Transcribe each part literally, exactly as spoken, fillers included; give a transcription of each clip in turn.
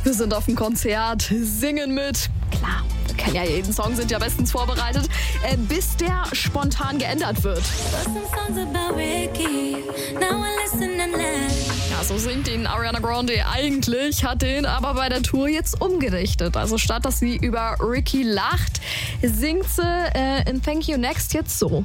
Wir sind auf dem Konzert, singen mit. Klar, wir kennen ja jeden Song, sind ja bestens vorbereitet, äh, bis der spontan geändert wird. Ja, so singt ihn Ariana Grande eigentlich, hat den aber bei der Tour jetzt umgedichtet. Also statt dass sie über Ricky lacht, singt sie äh, in Thank You Next jetzt so.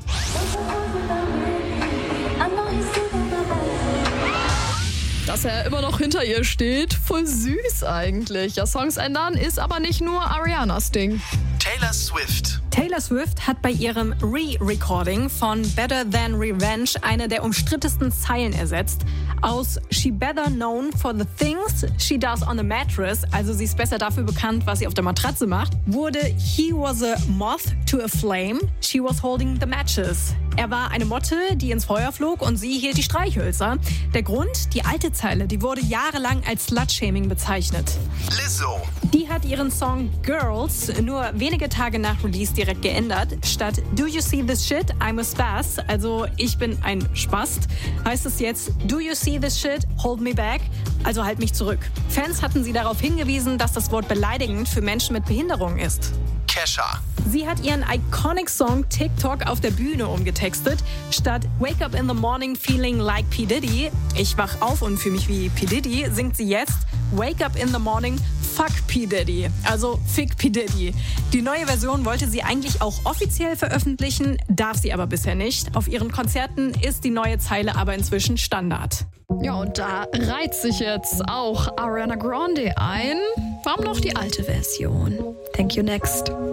Dass er immer noch hinter ihr steht, voll süß eigentlich. Ja, Songs ändern ist aber nicht nur Arianas Ding. Taylor Swift. Taylor Swift hat bei ihrem Re-Recording von Better Than Revenge eine der umstrittensten Zeilen ersetzt. Aus She Better Known for the Things She Does on the Mattress, also sie ist besser dafür bekannt, was sie auf der Matratze macht, wurde He was a moth to a flame, she was holding the matches. Er war eine Motte, die ins Feuer flog und sie hielt die Streichhölzer. Der Grund, die alte Zeile, die wurde jahrelang als Slut-Shaming bezeichnet. Lizzo. Die hat ihren Song Girls nur wenige Tage nach Release direkt geändert. Statt Do you see this shit? I'm a spaz, also ich bin ein Spast, heißt es jetzt Do you see this shit? Hold me back, also halt mich zurück. Fans hatten sie darauf hingewiesen, dass das Wort beleidigend für Menschen mit Behinderung ist. Kesha. Sie hat ihren iconic Song TikTok auf der Bühne umgetextet. Statt Wake up in the morning feeling like P. Diddy, ich wach auf und fühle mich wie P. Diddy, singt sie jetzt Wake up in the morning, fuck P. Diddy, also fick P. Diddy. Die neue Version wollte sie eigentlich auch offiziell veröffentlichen, darf sie aber bisher nicht. Auf ihren Konzerten ist die neue Zeile aber inzwischen Standard. Ja, und da reiht sich jetzt auch Ariana Grande ein. Warum noch die alte Version? Thank You Next.